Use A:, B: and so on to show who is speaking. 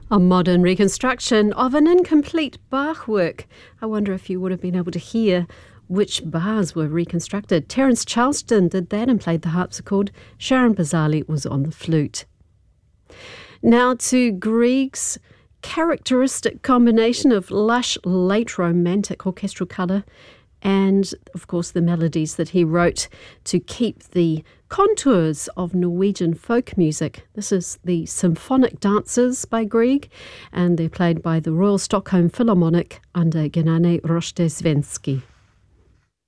A: A modern reconstruction of an incomplete Bach work. I wonder if you would have been able to hear which bars were reconstructed. Terence Charleston did that and played the harpsichord. Sharon Bazali was on the flute. Now to Grieg's characteristic combination of lush, late romantic orchestral colour and, of course, the melodies that he wrote to keep the contours of Norwegian folk music. This is the Symphonic Dances by Grieg, and they're played by the Royal Stockholm Philharmonic under Gennady Rozhdestvensky.